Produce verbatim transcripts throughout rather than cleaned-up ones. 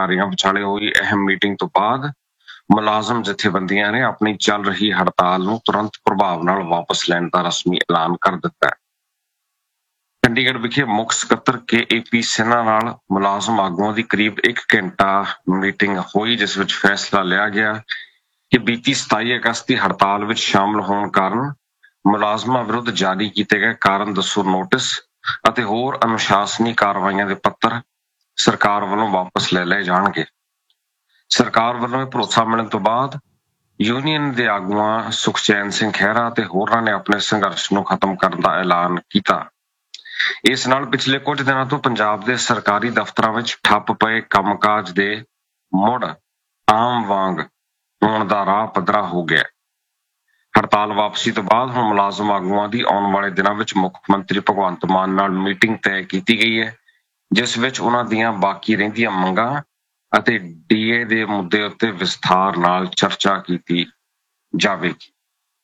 ਅਧਿਕਾਰੀਆਂ ਵਿਚਾਲੇ ਹੋਈ ਅਹਿਮ ਮੀਟਿੰਗ ਤੋਂ ਬਾਅਦ ਮੁਲਾਜ਼ਮ ਜਥੇਬੰਦੀਆਂ ਨੇ ਆਪਣੀ ਚੱਲ ਰਹੀ ਹੜਤਾਲ ਨੂੰ ਤੁਰੰਤ ਪ੍ਰਭਾਵ ਨਾਲ ਵਾਪਸ ਲੈਣ ਦਾ ਰਸਮੀ ਐਲਾਨ ਕਰ ਦਿੱਤਾ ਹੈ। ਚੰਡੀਗੜ੍ਹ ਵਿਖੇ ਮੁੱਖ ਸਕੱਤਰ ਕੇ ਏ ਪੀ ਸਿਨਹਾ ਨਾਲ ਮੁਲਾਜ਼ਮ ਆਗੂਆਂ ਦੀ ਕਰੀਬ ਇੱਕ ਘੰਟਾ ਮੀਟਿੰਗ ਹੋਈ, ਜਿਸ ਵਿੱਚ ਫੈਸਲਾ ਲਿਆ ਗਿਆ ਕਿ ਬੀਤੀ ਸਤਾਈ ਅਗਸਤ ਦੀ ਹੜਤਾਲ ਵਿੱਚ ਸ਼ਾਮਲ ਹੋਣ ਕਾਰਨ ਮੁਲਾਜ਼ਮਾਂ ਵਿਰੁੱਧ ਜਾਰੀ ਕੀਤੇ ਗਏ ਕਾਰਨ ਦੱਸੋ ਨੋਟਿਸ ਅਤੇ ਹੋਰ ਅਨੁਸ਼ਾਸਨੀ ਕਾਰਵਾਈਆਂ ਦੇ ਪੱਤਰ ਸਰਕਾਰ ਵੱਲੋਂ ਵਾਪਸ ਲੈ ਲਏ ਜਾਣਗੇ। ਸਰਕਾਰ ਵੱਲੋਂ ਇਹ ਭਰੋਸਾ ਮਿਲਣ ਤੋਂ ਬਾਅਦ ਯੂਨੀਅਨ ਦੇ ਆਗੂਆਂ ਸੁਖਚੈਨ ਸਿੰਘ ਖਹਿਰਾ ਅਤੇ ਹੋਰਾਂ ਨੇ ਆਪਣੇ ਸੰਘਰਸ਼ ਨੂੰ ਖਤਮ ਕਰਨ ਦਾ ਐਲਾਨ ਕੀਤਾ। ਇਸ ਨਾਲ ਪਿਛਲੇ ਕੁਝ ਦਿਨਾਂ ਤੋਂ ਪੰਜਾਬ ਦੇ ਸਰਕਾਰੀ ਦਫ਼ਤਰਾਂ ਵਿੱਚ ਠੱਪ ਪਏ ਕੰਮਕਾਜ ਦੇ ਮੁੜ ਆਮ ਵਾਂਗ ਹੋਣ ਦਾ ਰਾਹ ਪੱਧਰਾ ਹੋ ਗਿਆ। ਹੜਤਾਲ ਵਾਪਸੀ ਤੋਂ ਬਾਅਦ ਹੁਣ ਮੁਲਾਜ਼ਮ ਆਗੂਆਂ ਦੀ ਆਉਣ ਵਾਲੇ ਦਿਨਾਂ ਵਿੱਚ ਮੁੱਖ ਮੰਤਰੀ ਭਗਵੰਤ ਮਾਨ ਨਾਲ ਮੀਟਿੰਗ ਤੈਅ ਕੀਤੀ ਗਈ ਹੈ, ਜਿਸ ਵਿੱਚ ਉਹਨਾਂ ਦੀਆਂ ਬਾਕੀ ਰਹਿੰਦੀਆਂ ਮੰਗਾਂ ਅਤੇ ਡੀ ਏ ਦੇ ਮੁੱਦੇ ਉੱਤੇ ਵਿਸਥਾਰ ਨਾਲ ਚਰਚਾ ਕੀਤੀ ਜਾਵੇਗੀ।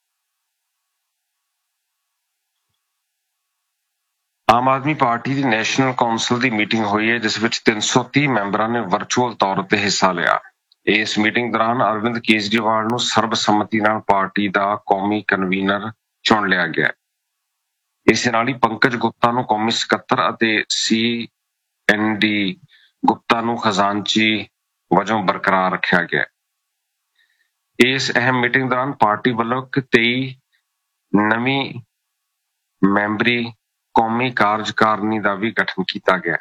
ਆਮ ਆਦਮੀ ਪਾਰਟੀ ਦੀ ਨੈਸ਼ਨਲ ਕੌਂਸਲ ਦੀ ਮੀਟਿੰਗ ਹੋਈ ਹੈ, ਜਿਸ ਵਿੱਚ ਤਿੰਨ ਸੌ ਤੀਹ ਮੈਂਬਰਾਂ ਨੇ ਵਰਚੁਅਲ ਤੌਰ ਉੱਤੇ ਹਿੱਸਾ ਲਿਆ। ਇਸ ਮੀਟਿੰਗ ਦੌਰਾਨ ਅਰਵਿੰਦ ਕੇਜਰੀਵਾਲ ਨੂੰ ਸਰਬਸੰਮਤੀ ਨਾਲ ਪਾਰਟੀ ਦਾ ਕੌਮੀ ਕਨਵੀਨਰ ਚੁਣ ਲਿਆ ਗਿਆ। ਇਸ ਨਾਲ ਹੀ ਪੰਕਜ ਗੁਪਤਾ ਨੂੰ ਕੌਮੀ ਸਕੱਤਰ ਅਤੇ ਸੀ ਐਨ ਡੀ ਗੁਪਤਾ ਨੂੰ ਖਜ਼ਾਨਚੀ ਵਜੋਂ ਬਰਕਰਾਰ ਰੱਖਿਆ ਗਿਆ। ਇਸ ਅਹਿਮ ਮੀਟਿੰਗ ਦੌਰਾਨ ਪਾਰਟੀ ਵੱਲੋਂ ਤੇਈ ਨਵੀਂ ਮੈਂਬਰੀ ਕੌਮੀ ਕਾਰਜਕਾਰਨੀ ਦਾ ਵੀ ਗਠਨ ਕੀਤਾ ਗਿਆ।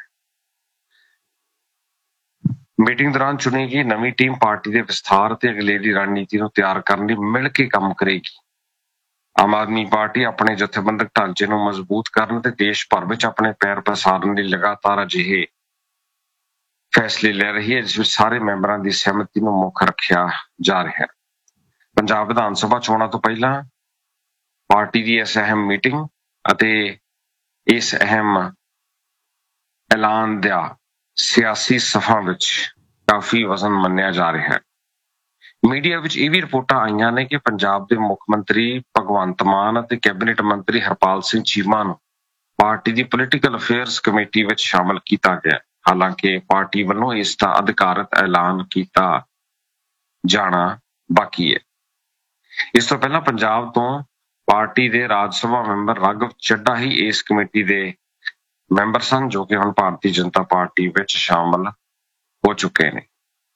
ਮੀਟਿੰਗ ਦੌਰਾਨ ਚੁਣੀ ਗਈ ਨਵੀਂ ਟੀਮ ਪਾਰਟੀ ਦੇ ਵਿਸਥਾਰ ਅਤੇ ਅਗਲੇਰੀ ਰਣਨੀਤੀ ਨੂੰ ਤਿਆਰ ਕਰਨ ਲਈ ਮਿਲ ਕੇ ਕੰਮ ਕਰੇਗੀ। ਆਮ ਆਦਮੀ ਪਾਰਟੀ ਆਪਣੇ ਜਥੇਬੰਦਕ ਢਾਂਚੇ ਨੂੰ ਮਜ਼ਬੂਤ ਕਰਨ ਅਤੇ ਦੇਸ਼ ਭਰ ਵਿੱਚ ਆਪਣੇ ਪੈਰ ਪਸਾਰਨ ਲਈ ਲਗਾਤਾਰ ਅਜਿਹੇ ਫੈਸਲੇ ਲੈ ਰਹੀ ਹੈ, ਜਿਸ ਵਿੱਚ ਸਾਰੇ ਮੈਂਬਰਾਂ ਦੀ ਸਹਿਮਤੀ ਨੂੰ ਮੁੱਖ ਰੱਖਿਆ ਜਾ ਰਿਹਾ ਹੈ। ਪੰਜਾਬ ਵਿਧਾਨ ਸਭਾ ਚੋਣਾਂ ਤੋਂ ਪਹਿਲਾਂ ਪਾਰਟੀ ਦੀ ਇਸ ਅਹਿਮ ਮੀਟਿੰਗ ਅਤੇ ਇਸ ਅਹਿਮ ਐਲਾਨ ਦਾ ਸਿਆਸੀ ਸਫਾ ਵਿੱਚ ਕਾਫੀ ਵਜ਼ਨ ਮੰਨਿਆ ਜਾ ਰਿਹਾ ਹੈ। ਮੀਡੀਆ ਵਿੱਚ ਇਹ ਵੀ ਰਿਪੋਰਟਾਂ ਆਈਆਂ ਨੇ ਕਿ ਪੰਜਾਬ ਦੇ ਮੁੱਖ ਮੰਤਰੀ ਭਗਵੰਤ ਮਾਨ ਅਤੇ ਕੈਬਨਿਟ ਮੰਤਰੀ ਹਰਪਾਲ ਸਿੰਘ ਚੀਮਾ ਨੂੰ ਪਾਰਟੀ ਦੀ ਪੋਲੀਟੀਕਲ ਅਫੇਅਰਸ ਕਮੇਟੀ ਵਿੱਚ ਸ਼ਾਮਲ ਕੀਤਾ ਗਿਆ। ਹਾਲਾਂਕਿ ਪਾਰਟੀ ਵੱਲੋਂ ਇਸ ਦਾ ਅਧਿਕਾਰਤ ਐਲਾਨ ਕੀਤਾ ਜਾਣਾ ਬਾਕੀ ਹੈ। ਇਸ ਤੋਂ ਪਹਿਲਾਂ ਪੰਜਾਬ ਤੋਂ ਪਾਰਟੀ ਦੇ ਰਾਜ ਸਭਾ ਮੈਂਬਰ ਰਾਘਵ ਚੱਡਾ ਹੀ ਇਸ ਕਮੇਟੀ ਦੇ ਮੈਂਬਰ ਸਨ, ਜੋ ਕਿ ਹੁਣ ਭਾਰਤੀ ਜਨਤਾ ਪਾਰਟੀ ਵਿੱਚ ਸ਼ਾਮਲ ਹੋ ਚੁੱਕੇ ਨੇ।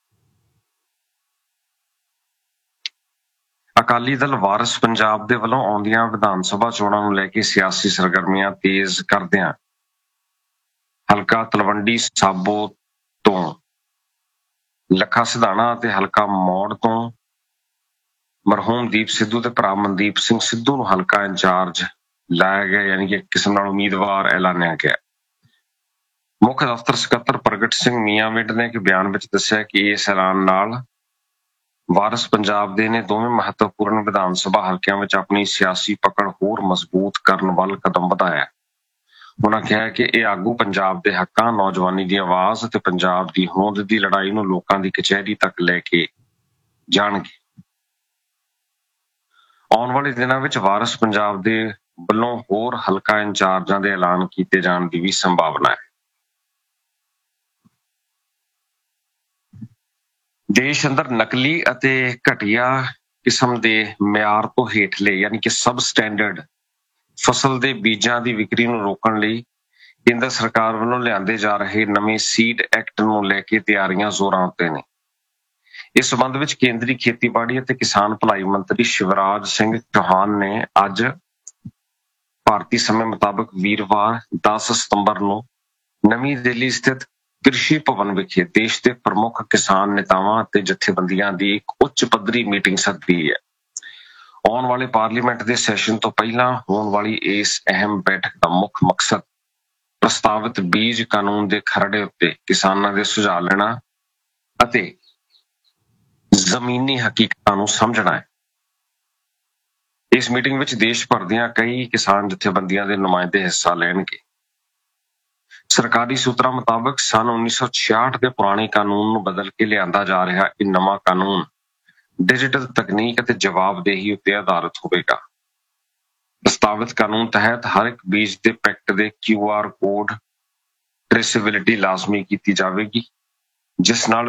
ਅਕਾਲੀ ਦਲ ਵਾਰਿਸ ਪੰਜਾਬ ਦੇ ਵੱਲੋਂ ਆਉਂਦੀਆਂ ਵਿਧਾਨ ਸਭਾ ਚੋਣਾਂ ਨੂੰ ਲੈ ਕੇ ਸਿਆਸੀ ਸਰਗਰਮੀਆਂ ਤੇਜ਼ ਕਰਦਿਆਂ ਹਲਕਾ ਤਲਵੰਡੀ ਸਾਬੋ ਤੋਂ ਲੱਖਾ ਸਿਧਾਣਾ ਅਤੇ ਹਲਕਾ ਮੌੜ ਤੋਂ ਮਰਹੂਮ ਦੀਪ ਸਿੱਧੂ ਤੇ ਭਰਾ ਮਨਦੀਪ ਸਿੰਘ ਸਿੱਧੂ ਨੂੰ ਹਲਕਾ ਇੰਚਾਰਜ ਲਾਇਆ ਗਿਆ, ਯਾਨੀ ਕਿ ਕਿਸਮ ਨਾਲ ਉਮੀਦਵਾਰ ਐਲਾਨਿਆ ਗਿਆ। ਮੁੱਖ ਦਫ਼ਤਰ ਸਕੱਤਰ ਪ੍ਰਗਟ ਸਿੰਘ ਮੀਆਂਮਿੰਡ ਨੇ ਇੱਕ ਬਿਆਨ ਵਿੱਚ ਦੱਸਿਆ ਕਿ ਇਸ ਐਲਾਨ ਨਾਲ ਵਾਰਿਸ ਪੰਜਾਬ ਦੇ ਨੇ ਦੋਵੇਂ ਮਹੱਤਵਪੂਰਨ ਵਿਧਾਨ ਸਭਾ ਹਲਕਿਆਂ ਵਿੱਚ ਆਪਣੀ ਸਿਆਸੀ ਪਕੜ ਹੋਰ ਮਜ਼ਬੂਤ ਕਰਨ ਵੱਲ ਕਦਮ ਵਧਾਇਆ। ਉਹਨਾਂ ਕਿਹਾ ਕਿ ਇਹ ਆਗੂ ਪੰਜਾਬ ਦੇ ਹੱਕਾਂ, ਨੌਜਵਾਨੀ ਦੀ ਆਵਾਜ਼ ਅਤੇ ਪੰਜਾਬ ਦੀ ਹੋਂਦ ਦੀ ਲੜਾਈ ਨੂੰ ਲੋਕਾਂ ਦੀ ਕਚਹਿਰੀ ਤੱਕ ਲੈ ਕੇ ਜਾਣਗੇ। ਆਉਣ ਵਾਲੇ ਦਿਨਾਂ ਵਿੱਚ ਵਾਰਿਸ ਪੰਜਾਬ ਦੇ ਵੱਲੋਂ ਹੋਰ ਹਲਕਾ ਇੰਚਾਰਜਾਂ ਦੇ ਐਲਾਨ ਕੀਤੇ ਜਾਣ ਦੀ ਵੀ ਸੰਭਾਵਨਾ ਹੈ। ਦੇਸ਼ ਅੰਦਰ ਨਕਲੀ ਅਤੇ ਘਟੀਆ ਕਿਸਮ ਦੇ ਮਿਆਰ ਤੋਂ ਹੇਠਲੇ ਯਾਨੀ ਕਿ ਸਬ ਸਟੈਂਡਰਡ ਫਸਲ ਦੇ ਬੀਜਾਂ ਦੀ ਵਿਕਰੀ ਨੂੰ ਰੋਕਣ ਲਈ ਕੇਂਦਰ ਸਰਕਾਰ ਵੱਲੋਂ ਲਿਆਂਦੇ ਜਾ ਰਹੇ ਨਵੇਂ ਸੀਡ ਐਕਟ ਨੂੰ ਲੈ ਕੇ ਤਿਆਰੀਆਂ ਜ਼ੋਰਾਂ ਉੱਤੇ ਨੇ। ਇਸ ਸੰਬੰਧ ਵਿੱਚ ਕੇਂਦਰੀ ਖੇਤੀਬਾੜੀ ਅਤੇ ਕਿਸਾਨ ਭਲਾਈ ਮੰਤਰੀ ਸ਼ਿਵਰਾਜ ਸਿੰਘ ਚੌਹਾਨ ਨੇ ਅੱਜ ਭਾਰਤੀ ਸਮੇਂ ਮੁਤਾਬਕ ਵੀਰਵਾਰ ਦਸ ਸਤੰਬਰ ਨੂੰ ਨਵੀਂ ਦਿੱਲੀ ਸਥਿਤ ਕ੍ਰਿਸ਼ੀ ਭਵਨ ਵਿਖੇ ਦੇਸ਼ ਦੇ ਪ੍ਰਮੁੱਖ ਕਿਸਾਨ ਨੇਤਾਵਾਂ ਅਤੇ ਜਥੇਬੰਦੀਆਂ ਦੀ ਇੱਕ ਉੱਚ ਪੱਧਰੀ ਮੀਟਿੰਗ ਸੱਦੀ ਹੈ। ਆਉਣ ਵਾਲੇ ਪਾਰਲੀਮੈਂਟ ਦੇ ਸੈਸ਼ਨ ਤੋਂ ਪਹਿਲਾਂ ਹੋਣ ਵਾਲੀ ਇਸ ਅਹਿਮ ਬੈਠਕ ਦਾ ਮੁੱਖ ਮਕਸਦ ਪ੍ਰਸਤਾਵਿਤ ਬੀਜ ਕਾਨੂੰਨ ਦੇ ਖਰੜੇ ਉੱਤੇ ਕਿਸਾਨਾਂ ਦੇ ਸੁਝਾਅ ਲੈਣਾ ਅਤੇ ਜ਼ਮੀਨੀ ਹਕੀਕਤਾਂ ਨੂੰ ਸਮਝਣਾ ਹੈ। ਇਸ ਮੀਟਿੰਗ ਵਿੱਚ ਦੇਸ਼ ਭਰ ਦੀਆਂ ਕਈ ਕਿਸਾਨ ਜਥੇਬੰਦੀਆਂ ਦੇ ਨੁਮਾਇੰਦੇ ਹਿੱਸਾ ਲੈਣਗੇ। ਸਰਕਾਰੀ ਸੂਤਰਾਂ ਮੁਤਾਬਕ ਸਨ ਉੱਨੀ ਸੌ ਛਿਆਹਠ ਦੇ ਪੁਰਾਣੇ ਕਾਨੂੰਨ ਨੂੰ ਬਦਲ ਕੇ ਲਿਆਂਦਾ ਜਾ ਰਿਹਾ ਇਹ ਨਵਾਂ ਕਾਨੂੰਨ ਡਿਜੀਟਲ ਤਕਨੀਕ ਅਤੇ ਜਵਾਬਦੇਹੀ ਉੱਤੇ ਆਧਾਰਿਤ ਹੋਵੇਗਾ। ਪ੍ਰਸਤਾਵਿਤ ਕਾਨੂੰਨ ਤਹਿਤ ਹਰ ਇੱਕ ਬੀਜ ਦੇ ਪੈਕਟ ਦੇ ਕਿਊ ਆਰ ਕੋਡ ਟ੍ਰੇਸੇਬਿਲਿਟੀ ਲਾਜ਼ਮੀ ਕੀਤੀ ਜਾਵੇਗੀ, ਜਿਸ ਨਾਲ